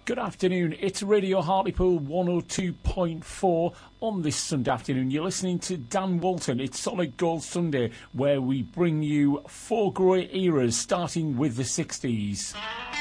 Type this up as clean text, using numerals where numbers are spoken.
Good afternoon, it's Radio Hartlepool 102.4 on this Sunday afternoon. You're listening to Dan Walton. It's Solid Gold Sunday, where we bring you four great eras, starting with the 60s.